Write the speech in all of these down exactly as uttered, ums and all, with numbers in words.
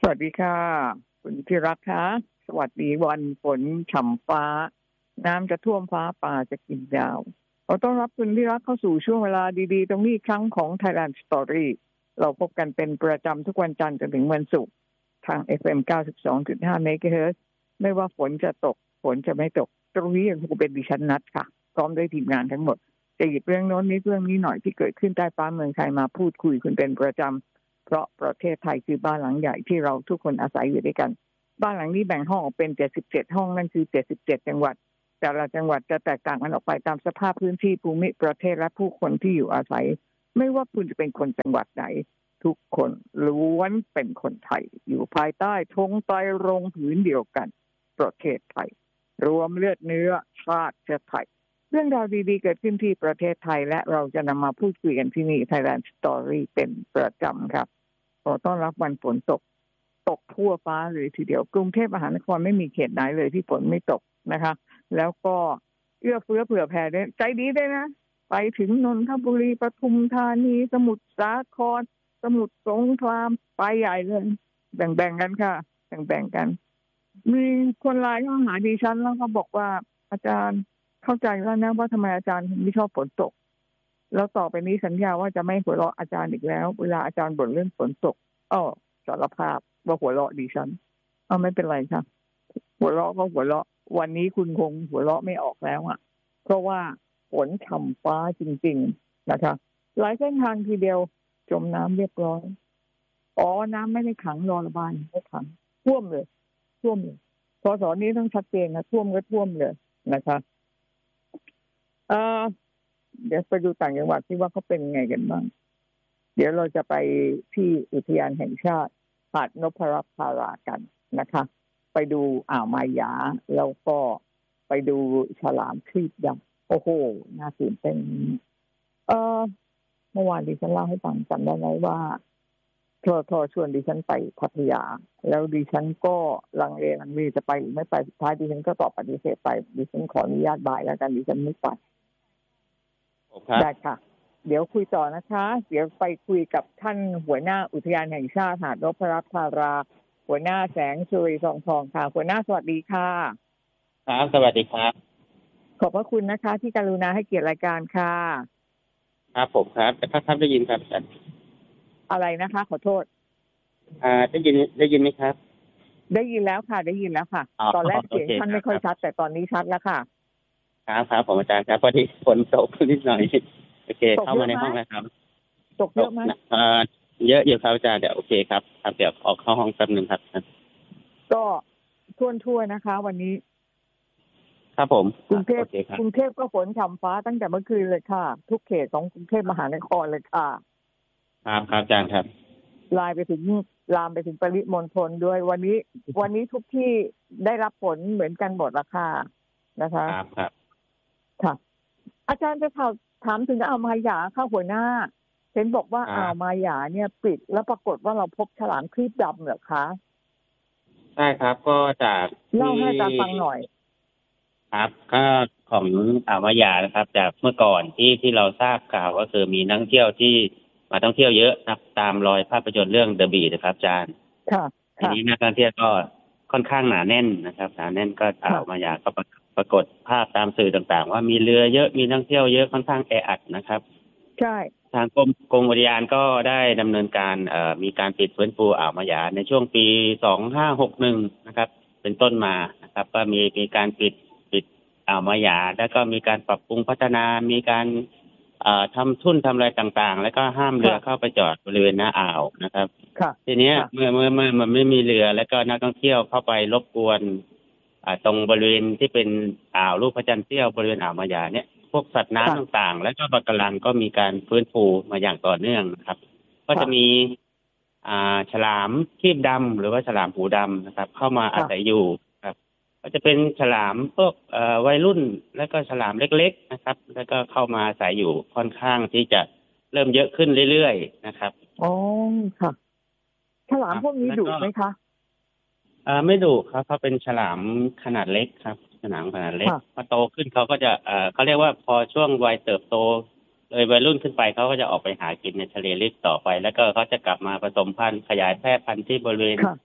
สวัสดีค่ะคุณที่รักคะสวัสดีวันฝนฉ่ำฟ้าน้ำจะท่วมฟ้าป่าจะกินดาวขอต้อนรับคุณที่รักเข้าสู่ช่วงเวลาดีๆตรงนี้ครั้งของ Thailand Story เราพบกันเป็นประจำทุกวันจันทร์จนถึงวันศุกร์ทาง เอฟ เอ็ม เก้าสิบสองจุดห้า เมกะเฮิรตซ์ไม่ว่าฝนจะตกฝนจะไม่ตกตรงนี้ยังคงเป็นดิฉันนัทค่ะพร้อมด้วยทีมงานทั้งหมดจะหยิบเรื่องโน้นนี้เรื่องนี้หน่อยที่เกิดขึ้นใต้ฟ้าเมืองไทยมาพูดคุยคุณเป็นประจำเพราะประเทศไทยคือบ้านหลังใหญ่ที่เราทุกคนอาศัยอยู่ด้วยกันบ้านหลังนี้แบ่งห้องออกเป็นเจ็ดสิบเจ็ดห้องนั่นคือเจ็ดสิบเจ็ดจังหวัดแต่ละจังหวัดจะแตกต่างกันออกไปตามสภาพพื้นที่ภูมิประเทศและผู้คนที่อยู่อาศัยไม่ว่าคุณจะเป็นคนจังหวัดไหนทุกคนล้วนเป็นคนไทยอยู่ภายใต้ธงไตรรงค์ผืนเดียวกันประเทศไทยรวมเลือดเนื้อชาติเชื้อไทยเรื่องราวดีๆเกิดขึ้นที่ประเทศไทยและเราจะนำมาพูดคุยกันที่นี่ Thailand Story เป็นประจำครับขอต้อนรับวันฝนตกตกทั่วฟ้าเลยทีเดียวกรุงเทพมหานครไม่มีเขตไหนเลยที่ฝนไม่ตกนะคะแล้วก็เอื้อเฟื้อเผื่อแผ่ด้วยใจดีด้วยนะไปถึงนนทบุรีปทุมธานีสมุทรสาครสมุทรสงครามไปใหญ่เลยแบ่งๆกันค่ะแบ่งๆกันมีคนไลน์เข้าหาดิฉันแล้วก็บอกว่าอาจารย์เข้าใจแล้วนะว่าทำไมอาจารย์ถึงไม่ชอบฝนตกแล้วต่อไปนี้สัญญาว่าจะไม่หัวเราะอาจารย์อีกแล้วเวลาอาจารย์บ่นเรื่องฝนตกอ้อสารภาพว่าหัวเราะดิฉันเอาไม่เป็นไรค่ะหัวเราะก็หัวเราะวันนี้คุณคงหัวเราะไม่ออกแล้วอ่ะเพราะว่าฝนฉ่ำฟ้าจริงๆนะคะหลายเส้นทางทีเดียวจมน้ำเรียบร้อยอ๋อน้ำไม่ได้ขังรอระบายไม่ขังท่วมเลยท่วมเลยพศนี้ต้องชัดเจนนะท่วมก็ท่วมเลยนะคะเอ่อเดี๋ยวไปดูต่างจังหวัดที่ว่าเขาเป็นไงกันบ้างเดี๋ยวเราจะไปที่อุทยานแห่งชาติหาดนพรัตน์ธารากันนะคะไปดูอ่าวมายาแล้วก็ไปดูฉลามครีบดำโอ้โหน่าตื่นเต้นเออเมื่อวานดิฉันเล่าให้ฟังจำได้ไหมว่าทอทอชวนดิฉันไปพัทยาแล้วดิฉันก็ลังเลลังเลจะไปหรือไม่ไปสุดท้ายดิฉันก็ตอบปฏิเสธไปดิฉันขออนุญาตบ่ายแล้วกันดิฉันไม่ไปได้ค่ะเดี๋ยวคุยต่อนะคะเดี๋ยวไปคุยกับท่านหัวหน้าอุทยานแห่งชาติหาดนพรัตน์ธาราหัวหน้าแสงสุริทองทองค่ะหัวหน้าสวัสดีค่ะครับสวัสดีครับขอบพระคุณนะคะที่กรุณาให้เกียรติรายการค่ะครับผมครับแต่ถ้าท่านได้ยินครับอาจารย์อะไรนะคะขอโทษอ่าได้ยินได้ยินไหมครับได้ยินแล้วค่ะได้ยินแล้วค่ะตอนแรกเสียงท่านไม่ค่อยชัดแต่ตอนนี้ชัดแล้วค่ะครับครับผมอาจารย์ครับพอดีฝนตกนิดหน่อยโอเคเข้ามาในห้องแล้วครับตกเยอะไหมเอ่อเยอะอยู่ครับอาจารย์เดี๋ยวโอเคครับครับเดี๋ยวออกเข้าห้องแป๊บนึงครับก็ทั่วๆนะคะวันนี้ครับผมกรุงเทพกรุงเทพก็ฝนฉ่ำฟ้าตั้งแต่เมื่อคืนเลยค่ะทุกเขตของกรุงเทพมหานครเลยค่ะครับครับอาจารย์ครับลายไปถึงลามไปถึงปริมณฑลด้วยวันนี้วันนี้ทุกที่ได้รับฝนเหมือนกันหมดราคานะคะครับครับค่ะอาจารย์จะถามถึงอ่าวมายาค่ะหัวหน้าเห็นบอกว่าอ่าวมายาเนี่ยปิดแล้วปรากฏว่าเราพบฉลามครีบดำเหรอคะใช่ครับก็จากเล่าให้อาจารย์ฟังหน่อยครับก็ของอ่าวมายานะครับจากเมื่อก่อนที่ที่เราทราบข่าวก็คือมีนักท่องเที่ยวที่มาท่องเที่ยวเยอะนะตามรอยภาพยนตร์เรื่อง The Beach นะครับอาจารย์ค่ะทีนี้นักท่องเที่ยวก็ค่อนข้างหนาแน่นนะครับหนาแน่นก็อ่าวมายาก็ปรากฏภาพตามสื่อต่างๆว่ามีเรือเยอะมีนักท่องเที่ยวเยอะค่อนข้างแออัดนะครับใช่ทางกรมกรมอุทยานก็ได้ดำเนินการเอ่อมีการปิดฟื้นฟูอ่าวมายาในช่วงปีสองพันห้าร้อยหกสิบเอ็ดนะครับเป็นต้นมานะครับก็มีมีการปิดปิดอ่าวมายาแล้วก็มีการปรับปรุงพัฒนามีการเอ่อทำทุ่นทำอะไรต่างๆแล้วก็ห้ามเรือเข้าไปจอดบริเวณหน้าอ่าวนะครับทีนี้เมื่อเมื่อเมื่อมันไม่มีเรือแล้วก็นักท่องเที่ยวเข้าไปรบกวนอ่าตรงบริเวณที่เป็นอ่าวรูปพระจันทร์เสี้ยวบริเวณอ่าวมายาเนี่ยพวกสัตว์น้ำต่างๆและก็ปะการังก็มีการฟื้นฟูมาอย่างต่อเนื่องนะครับก็จะมีอ่าฉลามครีบดำหรือว่าฉลามหูดำนะครับเข้ามาอาศัยอยู่ครับก็จะเป็นฉลามพวกเอ่อวัยรุ่นและก็ฉลามเล็กๆนะครับแล้วก็เข้ามาอาศัยอยู่ค่อนข้างที่จะเริ่มเยอะขึ้นเรื่อยๆนะครับอ๋อค่ะฉลามพวกนี้ดุไหมคะอ่าไม่ดุครับเขาเป็นฉลามขนาดเล็กครับฉลามขนาดเล็กพอโตขึ้นเขาก็จะเอ่อเขาเรียกว่าพอช่วงวัยเติบโตเลยวัยรุ่นขึ้นไปเขาก็จะออกไปหากินในทะเลลึกต่อไปแล้วก็เขาจะกลับมาผสมพันธุ์ขยายแพร่พันธุ์ที่บริเวณ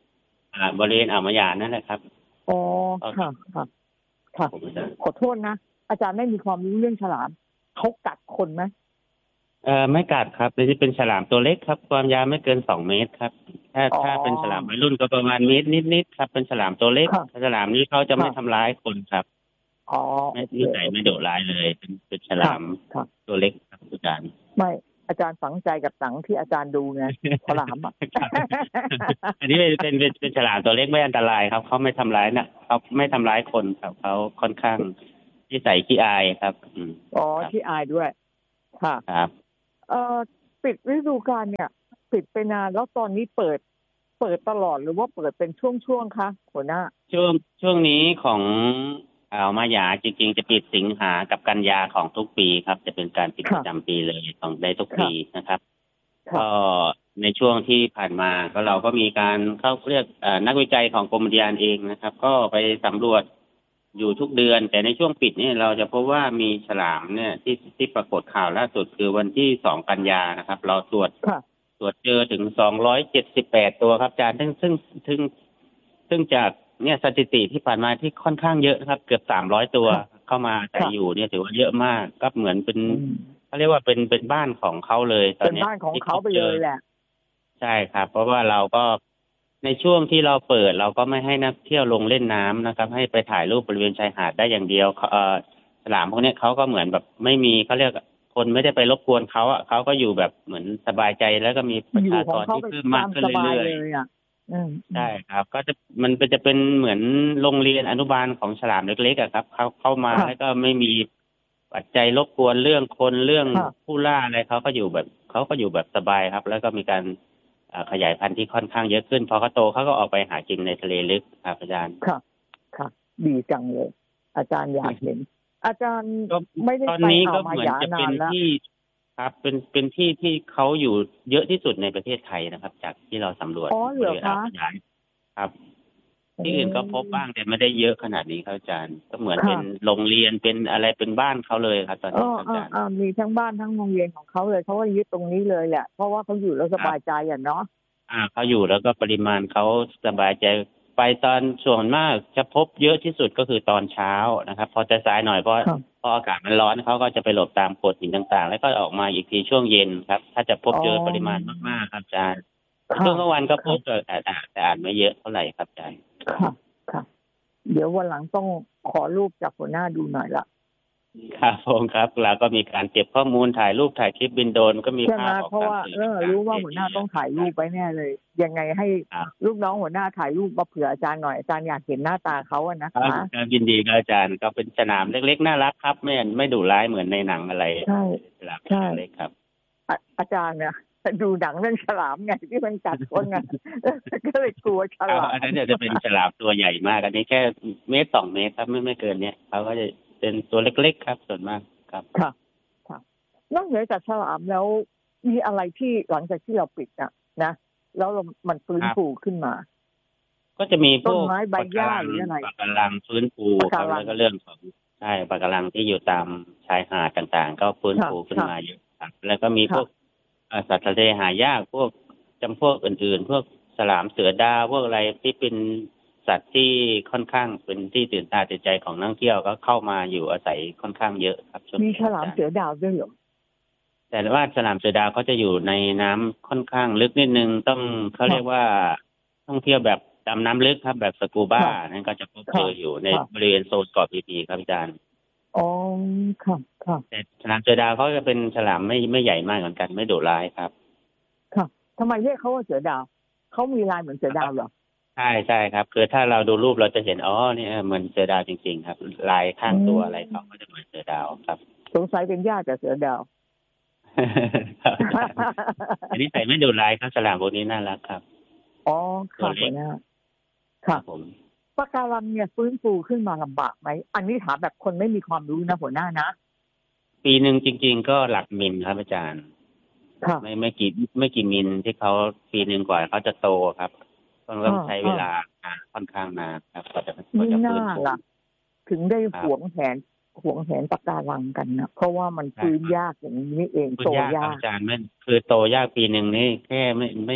อ่าบริเวณอ่าวมะหยานั่นแหละครับอ๋อค่ะค่ะค่ะขอโทษนะอาจารย์ไม่มีความรู้เรื่องฉลามเขากัดคนไหมเอ่อไม่กัดครับนี่เป็นฉลามตัวเล็กครับความยาวไม่เกินสองเมตรครับถ้าอ๋อถ้าเป็นฉลามวัยรุ่นก็ประมาณเมตรนิดๆครับเป็นฉลามตัวเล็กค่ะฉลามนี้เขาจะไม่ค่ะทำร้ายคนครับอ๋อไม่โอเคนิสัยโอเคไม่ดุร้ายเลยเป็นเป็นฉค่ะลามค่ะตัวเล็กครับอาจารย์ไม่อาจารย์ฝังใจกับหนังที่อาจารย์ดูไงฉลามอ่ะครับอันนี้เป็นเป็นเป็นเป็นฉลามตัวเล็กไม่อันตรายครับเขาไม่ทำร้ายนะเขาไม่ทำร้ายคนครับเขาค่อนข้างนิสัยขี้อายครับอืมอ๋อครับที่อายด้วยค่ะครับเอ่อปิดฤดูกาลเนี่ยปิดไปนานแล้วตอนนี้เปิดเปิดตลอดหรือว่าเปิดเป็นช่วงๆคะหัวหน้าช่วงช่วงนี้ของอ่าวมายาจริงๆจะปิดสิงหากับกันยาของทุกปีครับจะเป็นการปิดประค่ะจำปีเลยของได้ทุกปีค่ะนะครับค่ะก็ในช่วงที่ผ่านมาก็เราก็มีการเข้าเรียกเอ่อนักวิจัยของกรมอุทยานเองนะครับก็ไปสำรวจอยู่ทุกเดือนแต่ในช่วงปิดเนี่ยเราจะพบว่ามีฉลามเนี่ยที่ที่ปรากฏข่าวล่าสุดคือวันที่สองกันยานะครับเราตรวจค่ะตรวจเจอถึงสองร้อยเจ็ดสิบแปดตัวครับอาจารย์ซึ่งซึ่งซึ่งซึ่งจากเนี่ยสถิติที่ผ่านมาที่ค่อนข้างเยอะนะครับเกือบสามร้อยตัวเข้ามาแต่อยู่เนี่ยถือว่าเยอะมากก็เหมือนเป็นเขาเรียกว่าเป็นเป็นบ้านของเขาเลยตอนนี้เป็นบ้านของเขาไปเลยแหละใช่ครับเพราะว่าเราก็ในช่วงที่เราเปิดเราก็ไม่ให้นักเที่ยวลงเล่นน้ำนะครับให้ไปถ่ายรูปบริเวณชายหาดได้อย่างเดียวเอ่อฉลามพวกนี้เขาก็เหมือนแบบไม่มีเขาเรียกคนไม่ได้ไปรบกวนเขาอ่ะเขาก็อยู่แบบเหมือนสบายใจแล้วก็มีประชากรที่เพิ่มมากขึ้นเรื่อยๆใช่ครับก็จะมันเป็นจะเป็นเหมือนโรงเรียนอนุบาลของฉลามเล็กๆอะครับเขาเข้ามาแล้วก็ไม่มีปัจจัยรบกวนเรื่องคนเรื่องผู้ล่าอะไรเขาก็อยู่แบบเขาก็อยู่แบบสบายครับแล้วก็มีการขยายพันธุ์ที่ค่อนข้างเยอะขึ้นพอเขาโตเขาก็ออกไปหากินในทะเลลึกครับอาจารย์ค่ะค่ะดีจังเลยอาจารย์อยากเห็นอาจารย์ไม่ได้ตอนไปนี้ก็อ่าวมาเหมือนจะเป็นนานแล้วที่ครับเป็นเป็นที่ที่เขาอยู่เยอะที่สุดในประเทศไทยนะครับ จากที่เราสำรวจบริเวณอ่าวมะหยาครับที่อื่นก็พบบ้างแต่ไม่ได้เยอะขนาดนี้ครับอาจารย์ก็เหมือนเป็นโรงเรียนเป็นอะไรเป็นบ้านเขาเลยครับตอนนี้ครับอาจารย์มีทั้งบ้านทั้งโรงเรียนของเขาเลยเขาว่ายึดตรงนี้เลยแหละเพราะว่าเขาอยู่แล้วสบายใจอ่ะเนาะอ่าเขาอยู่แล้วก็ปริมาณเขาสบายใจไปตอนส่วนมากจะพบเยอะที่สุดก็คือตอนเช้านะครับพอจะสายหน่อยเพราะพออากาศมันร้อนเขาก็จะไปหลบตามโขดหินต่างๆแล้วก็ออกมาอีกทีช่วงเย็นครับถ้าจะพบเจอปริมาณมากๆครับอาจารย์ช่วงกลางวันก็พบแต่แต่อ่านไม่เยอะเท่าไหร่ครับอาจารย์ค่ะค่ะเดี๋ยววันหลังต้องขอรูปจากหัวหน้าดูหน่อยละครับผมครับแล้วก็มีการเก็บข้อมูลถ่ายรูปถ่ายคลิปบินโดรนก็มีภาพออกเพราะว่าเออรู้ว่าหัวหน้าต้องถ่ายรูปไว้แน่เลยยังไงให้ลูกน้องหัวหน้าถ่ายรูปมาเผื่ออาจารย์หน่อยอาจารย์อยากเห็นหน้าตาเขาอะนะคะยินดีครับอาจารย์ก็เป็นสนามเล็กๆน่ารักครับไม่ไม่ดุร้ายเหมือนในหนังอะไรใช่ใช่เลยครับอาจารย์เนี่ยดูหนังเรื่องฉลามไงที่มันกัดคนไงก็เลยกลัวฉลามอันนั้นจะเป็นฉลามตัวใหญ่มากอันนี้แค่เมตรสองเมตรครับไม่ไม่เกินเนี้ยเขาก็จะเป็นตัวเล็กๆครับส่วนมากครับค่ะค่ะนอกเหนือจากฉลามแล้วมีอะไรที่หลังจากที่เราปิดอ่ะนะแล้วมันฟื้นฟูขึ้นมาก็จะมีพวกต้นไม้ใบหญ้าหรืออะไรปะการังฟื้นฟูครับแล้วก็เรื่องของใช่ปะการังที่อยู่ตามชายหาดต่างๆก็ฟื้นฟูขึ้นมาเยอะครับแล้วก็มีพวกสัตว์ทะเลหายากพวกจำพวกอื่นๆพวกฉลามเสือดาวพวกอะไรที่เป็นสัตว์ที่ค่อนข้างเป็นที่ตื่นตาตื่นใจของนักท่องเที่ยวก็เข้ามาอยู่อาศัยค่อนข้างเยอะครับมีฉลามเสือดาวด้วยเหรอแต่ว่าฉลามเสือดาวเขาจะอยู่ในน้ำค่อนข้างลึกนิดนึงต้องเขาเรียกว่าท่องเที่ยวแบบดำน้ำลึกครับแบบสกูบ้านั่นก็จะพบเจออยู่ในบริเวณโซนเกาะพีพีครับอาจารย์อ๋อค่ะค่ะแต่ฉลามเสือดาวเขาจะเป็นฉลามไม่ไม่ใหญ่มากเหมือนกันไม่ดุร้ายครับค่ะทำไมเรียกเขาว่าเสือดาวเขามีลายเหมือนเสือดาวเหรอใช่ใช่ครับคือถ้าเราดูรูปเราจะเห็นอ๋อเนี่ยเหมือนเสือดาวจริงๆครับลายข้างตัวอะไรเขาก็จะเหมือนเสือดาวครับสงสัยเป็นญาติกับเสือดาวอันนี้ใส่ไม่ดุร้ายครับฉลามพวกนี้น่ารักครับอ๋อค่ะหัวหน้าค่ะผมปะการังเนี่ยฟื้นฟูขึ้นมาลำบากไหมอันนี้ถามแบบคนไม่มีความรู้นะหัวหน้านะปีหนึ่งจริงๆก็หลักมิลครับอาจารย์ไม่ไม่กี่ไม่กี่มิลที่เขาปีหนึ่งกว่าเขาจะโตครับต้องใช้เวลาค่อนข้างนานครับก็จะก็จะฟื้นฟูถึงได้หวงแหนหวงแหนปะการังกันนะเพราะว่ามันฟื้นยากอย่างนี้เองโตยากอาจารย์ไม่คือโตยากปีหนึ่งนี่แค่ไม่ไม่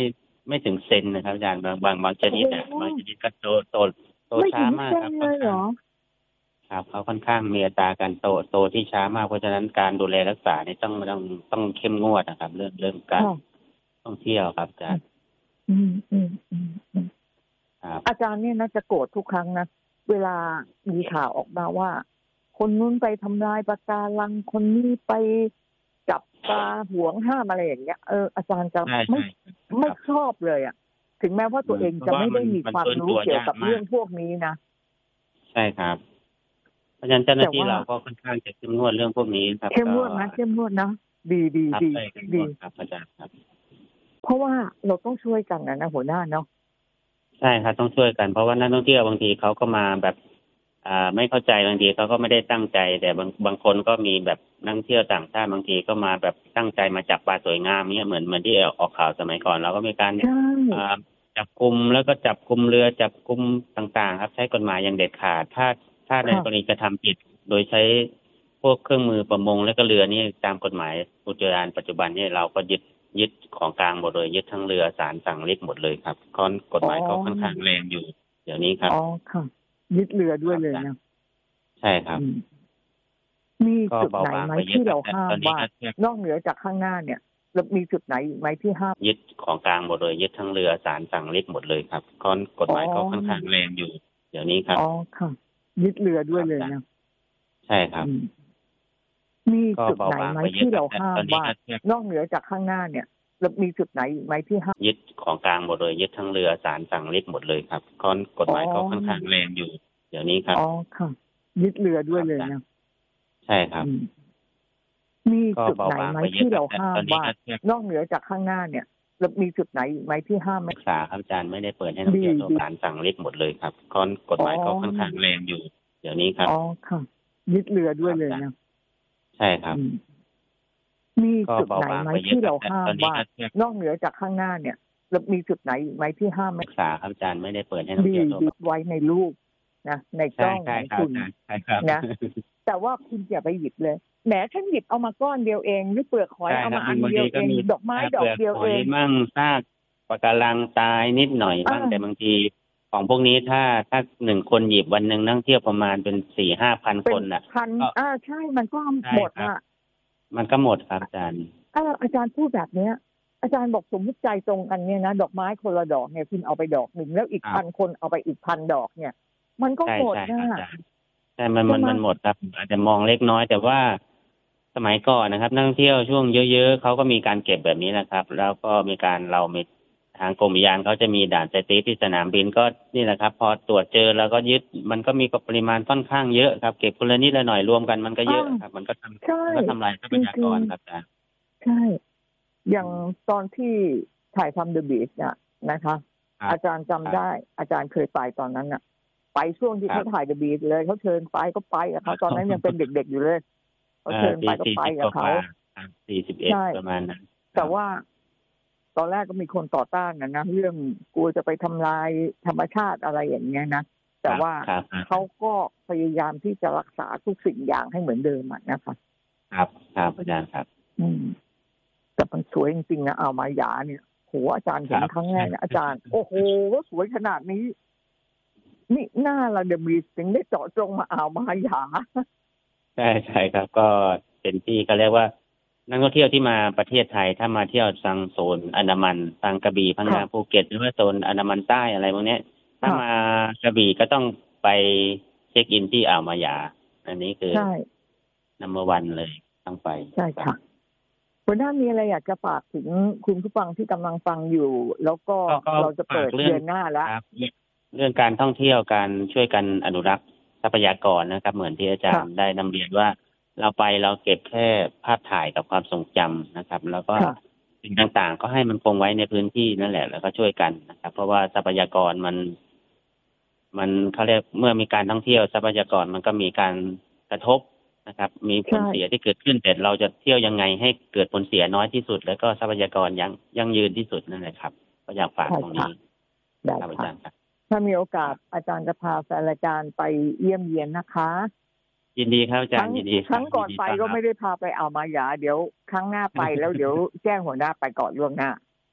ไม่ถึงเซนนะครับอาจารย์บางบางบางชนิดเนี่ยบางชนิดก็โตโตโตไม่ช้าถึงมากเซคน รับเลค่อนยเหรข้างอครับเขาค่อนข้างมีอัตราการโตโตที่ช้ามากเพราะฉะนั้นการดูแลรักษาเนี่ยต้องต้องต้องเข้มงวดนะครับ เรื่องเรื่องการค่ะท่องเที่ยวครับอาจารย์อืมอืมอืมอืมครับอาจารย์เนี่ยนะจะโกรธทุกครั้งนะเวลามีข่าวออกมาว่า คนนู้นไปทำลายปะการังคนนี้ไปจับปลาห่วงห้ามอะไรอย่างเงี้ยเอออาจารย์จะใช่ไม่ใช่คไม่รับชอบเลยอ่ะ ถึงแม้ว่าตัวเองเพจะราะว่าไม่มัได้นมีมันความฟื้นรู้ตัวเกี่ยวยากกับมาเรื่กองพวกนี้นะใช่ครับ เพราะฉะนั้นเจ้าหแต่น้าที่ว่าเราก็ค่อนข้างจะเข้มงวดเรื่องพวกนี้ครับเข้มก็งวดนะเข้มงวดนะดีดีครับดีใช่เข้มงดีวดครับอาจารย์ครับเพราะว่าเราต้องช่วยกันนะนะหัวหน้าเนาะใช่ครับต้องช่วยกันเพราะว่านักท่องเที่ยวบางทีเขาก็มาแบบ อ่า ไม่เข้าใจบางทีเขาก็ไม่ได้ตั้งใจ แต่บางบางคนก็มีแบบนักท่องเที่ยวต่างชาติบางทีก็มาแบบตั้งใจมาจับปลาสวยงามเงี้ยเหมือนเหมือนที่ออกข่าวสมัยก่อนเราก็มีการใช่อ่าจับกุมแล้วก็จับกุมเรือจับกุมต่างๆ ครับใช้กฎหมายอย่างเด็ดขาดถ้าถ้าในค่ะกรณีกระทำผิดโดยใช้พวกเครื่องมือประมงและก็เรือนี่ตามกฎหมายอุทยานปัจจุบันนี่เราก็ยึดยึดของกลางหมดเลยยึดทั้งเรือศาลสั่งริบหมดเลยครับข้อกฎหมายเขาค่อนข้างแรงอยู่ เดี๋ยวนี้ครับอ๋อค่ะยึดเรือด้วยเลยนะใช่ครับอืมมีก็จุดเบาไหนบางไหมไปเยที่อะครัเราบแต่ห้าตมอนนี้ว่าก็แค่นอกเหนือจากข้างหน้าเนี่ยแล้วมีจุดไหนอีกไหมที่ห้ามยึดของกลางหมดเลยยึดทั้งเรือศาลสั่งริบหมดเลยครับข้อกฎหมายเขาค่อนข้างแรงอยู่ เดี๋ยวนี้ครับอ๋อค่ะ ยึดเรือด้วยเลยนะใช่ครับอืมมีก็จุดเบาไหนบางไหมไปเยที่อะครัเราบแต่ห้าตมอนนี้ว่าก็แค่นอกเหนือจากข้างหน้าเนี่ยแล้วมีจุดไหนอีกไหมที่ห้ามยึดของกลางหมดเลยยึดทั้งเรือศาลสั่งริบหมดเลยครับข้อกฎหมายเขาค่อนข้างแรงอยู่ เดี๋ยวนี้ครับอ๋อค่ะ ยึดเรือด้วยเลยนะใช่ครับอืมมีก็จุดเบาไหนบางไหมไปเยที่อะครัเราบแต่ห้าตมอนนี้ว่าก็แค่นอกเหนือจากข้างหน้าเนี่ยแล้วมีจุดไหนอีกไหมที่ห้ามไหมศึกษาครับอาจารย์ไม่ได้เปิดให้นักท่องเที่ยวดีทั่วศาลสั่งริบหมดเลยครับข้อกฎหมายเขาค่อนข้างแรงอยู่ เดี๋ยวนี้ครับอ๋อค่ะ ยึดเรือด้วยเลยนะใช่ครับอืมมีก็จุดเบาไหนบางไหมไปเยที่อะครัเราบแต่ห้าตมอนนี้ว่าก็แค่นอกเหนือจากข้างหน้าเนี่ยแล้วมีจุดไหนอีกไหมที่ห้ามไหมศึกษาครับอาจารย์ไม่ได้เปิดให้นักท่องดีเที่ยวทั่วดีไว้ในรูปนะในกใช่ล้องใช่ของครับคุณใช่ครับนะ แต่ว่าคุณอย่าไปหยิบเลยแหมฉันหยิบเอามาก้อนเดียวเองหรือเปลือกหอยใช่เอาครับมาอันบางเดียวทีก็เองมีดอกไม้ซากดอกเดียวหเออยงมั่งซากปะการังตายนิดหน่อยบ้างอ่าแต่บางทีของพวกนี้ถ้าถ้าหนึ่งคนหยิบวันหนึ่งนักท่องเที่ยวประมาณเป็นสี่ห้าพันเป็คน นน่ะพันก็อ่าใช่มันก็ใช่หมดครับอ่ะมันก็หมดครับอาจารย์อ่าอาจารย์พูดแบบเนี้ย อาจารย์บอกสมมติใจตรงกันเนี่ยนะดอกไม้คนละดอกเนี่ยคุณเอาไปดอกหนึ่งแล้วอีกครับพันคนเอาไปอีกพันดอกเนี่ย มันก็ใช่หมดใช่คนะรับอาจารย์ใช่มันมันใช่ไหมมันหมดครับอาจจะมองเล็กน้อย แต่ว่าสมัยก่อนนะครับนักท่องเที่ยวช่วงเยอะๆเขาก็มีการเก็บแบบนี้นะครับ แล้วก็มีการเรามีทางกรมอุทยานเขาจะมีด่านสตีที่สนามบินก็นี่แหละครับ พอตรวจเจอแล้วก็ยึดมันก็มีปริมาณค่อนข้างเยอะครับเก็บคนละนิดละหน่อยรวมกันมันก็เยอะครับ มันก็ทำใช่มันก็ทำลายทรัพยากรครับอาจารย์ใช่ อย่างตอนที่ถ่ายทำเดอะบีชเนี่ยนะคะครับอาจารย์จำได้ อาจารย์เคยไปตอนนั้นน่ะ ไปช่วงที่ครับเขาถ่ายเดอะบีชเลยเขาเชิญไปก็ไปกับเขาตอนนั้นยังเป็นเด็กๆอยู่เลยเขาเชิญไปก็ไปกับเขาสี่สิบเอ็ดใช่ประมาณนั้นแต่ว่าตอนแรกก็มีคนต่อต้านนะนะเรื่องกลัวจะไปทำลายธรรมชาติอะไรอย่างเงี้ยนะแต่ว่าครับเขาก็พยายามที่จะรักษาทุกสิ่งอย่างให้เหมือนเดิมอะนะคะครับครับอาจารย์ครับอืมแต่มันสวยจริงๆนะเอามายาเนี่ยโหอาจารย์เห็นครับครั้งแรกเนี่ยอาจารย์ โอ้โหสวยขนาดนี้ นี่หน้าเราเดอะบีชถึงได้เจาะจงมาอ่าวมายาใช่ใช่ครับก็เป็นที่เขาเรียกว่านักท่องเที่ยวที่มาประเทศไทยถ้ามาเที่ยวทางโซนอันดามันทางกระบี่พังงาครับภูเก็ตหรือว่าโซนอันดามันใต้อะไรพวกเนี้ยถ้าครับมากระบี่ก็ต้องไปเช็คอินที่อ่าวมายา อันนี้คือใช่นัมเบอร์วันเลยต้องไปใช่ค่ะหัวหน้ามีอะไรอยากจะฝากถึงคุณผู้ฟังที่กำลังฟังอยู่ แล้วก็ก็เราจะเปิดฝากเรื่องเดือนหน้าแล้วครับเรื่องเรื่องการท่องเที่ยวการช่วยกันอนุรักษ์ทรัพยากรนะครับ เหมือนที่อาจารย์ได้นำเรียนว่าเราไปเราเก็บแค่ภาพถ่ายกับความทรงจำนะครับ แล้วก็ค่ะสิ่งต่างๆ ก็ให้มันคงไว้ในพื้นที่นั่นแหละแล้วก็ช่วยกันนะครับ เพราะว่าทรัพยากรมัน มันเขาเรียกเมื่อมีการท่องเที่ยวทรัพยากรมันก็มีการกระทบนะครับ มีผลใช่เสียที่เกิดขึ้นแต่เราจะเที่ยวยังไงให้เกิดผลเสียน้อยที่สุด แล้วก็ทรัพยากรยังยั่งยืนที่สุดนั่นแหละครับก็อยากฝากตรงนี้ได้ครับอาค่ะจารย์ครับถ้ามีโอกาสอาจารย์จะพาแฟนรายการไปเยี่ยมเยียนนะคะยินดีครับอาจาครรั้งย์ยินดีครับครั้งก่อนไปยิดีก็ต้รับไม่ได้พาไปอ่าวมายา เดี๋ยวครั้งหน้าไปแล้วเดี๋ยวแจ้งหัวหน้าไปก่อนล่วงหน้า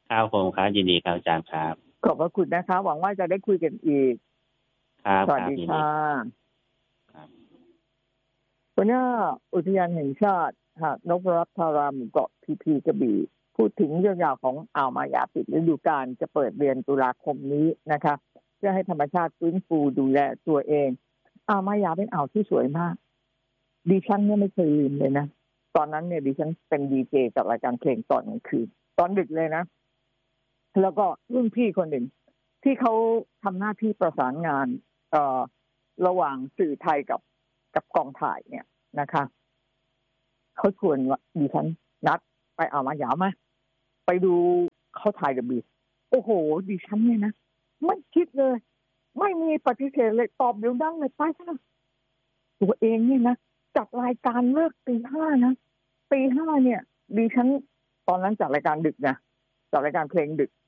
ครับผมครับยินดีครับอาจารย์ครับขอบพระคุณนะคะหวังว่าจะได้คุยกันอีกครับสวัสดีค่ะหัวหน้าอุทยานแห่งชาติหาดนพรัตน์ธารามเกาะพีพีกระบี่พูดถึงเรื่องราวของอ่าวมายาปิดฤดูกาลจะเปิดเดือนตุลาคมนี้นะคะเพื่อให้ธรรมชาติฟื้นฟูดูแลตัวเองอ่าวมายาเป็นอ่าวที่สวยมากดิฉันเนี่ยไม่เคยลืมเลยนะตอนนั้นเนี่ยดิฉันเป็นดีเจกับรายการเพลงตอนกลางคืนตอนดึกเลยนะแล้วก็รุ่นพี่คนหนึ่งที่เขาทำหน้าที่ประสานงานเอ่อระหว่างสื่อไทยกับกับกองถ่ายเนี่ยนะคะเขาชวนว่าดิฉันนัดไปอ่าวมายาไหมไปดูเขาถ่ายเดอะบีชโอ้โหดิฉันเนี่ยนะไม่คิดเลยไม่มีปฏิเสธเลยตอบเดี๋ยวดังเลยไปซะตัวเองเนี่ยนะจัดรายการเลิกตีห้านะตีห้าเนี่ยดิฉันตอนนั้นจัดรายการดึกนะจัดรายการเพลงดึก